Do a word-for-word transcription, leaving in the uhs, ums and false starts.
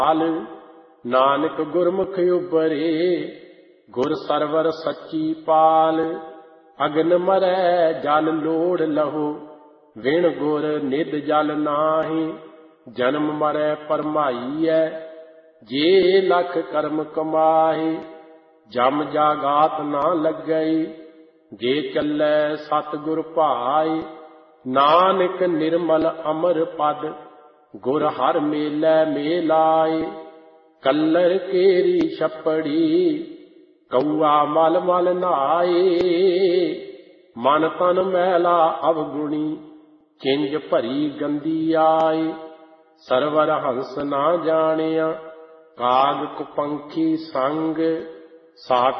ਹਾਲ ਨਾਨਕ ਗੁਰਮੁਖ ਉਬਰੇ, ਗੁਰ ਸਰਵਰ ਸੱਚੀ ਪਾਲ। ਅਗਨ ਮਰੈ ਜਲ ਲੋੜ ਲਹੋ, ਵਿਣ ਗੁਰ ਨਿਧ ਜਲ ਨਾਹੀਂ। ਜਨਮ ਮਰੈ ਪਰਮਾਈਐ, ਜੇ ਲਖ ਕਰਮ ਕਮਾਹੇ। ਜਮ ਜਾਗਾਤ ਨਾ ਲੱਗਈ, ਜੇ ਚੱਲੈ ਸਤਿਗੁਰ ਭਾਏ। ਨਾਨਕ ਨਿਰਮਲ ਅਮਰ ਪਦ, ਗੁਰ ਹਰਿ ਮੇਲੈ ਮੇਲਾਏ। ਕੱਲਰ ਕੇਰੀ ਛਪੜੀ, ਕਊਆ ਮਲ ਮਲ ਨਹਾਏ। ਮਨ ਤਨ ਮੈਲਾ ਅਵਗੁਣੀ, ਚਿੰਜ ਭਰੀ ਗੰਦੀ ਆਏ। ਸਰਵਰ ਹੰਸ ਨਾ ਜਾਣਿਆ, ਕਾਗ ਕੁਪੰਖੀ ਸੰਗ। ਸਾ